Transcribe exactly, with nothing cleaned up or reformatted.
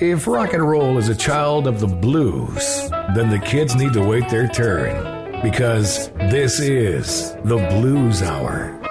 If rock and roll is a child of the blues, then the kids need to wait their turn, because this is the Blues Hour.